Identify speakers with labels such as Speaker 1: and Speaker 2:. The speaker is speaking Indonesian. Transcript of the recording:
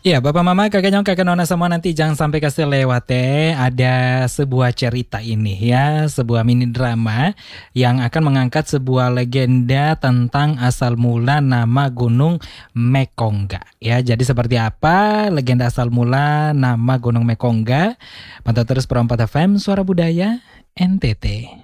Speaker 1: Iya, Bapak Mama, Kakak Nyong, Kakak Nona semua nanti jangan sampai kasih lewat ada sebuah cerita ini ya, sebuah mini drama yang akan mengangkat sebuah legenda tentang asal mula nama Gunung Mekongga ya. Jadi seperti apa legenda asal mula nama Gunung Mekongga? Pantau terus Pro 4 FM Suara Budaya NTT.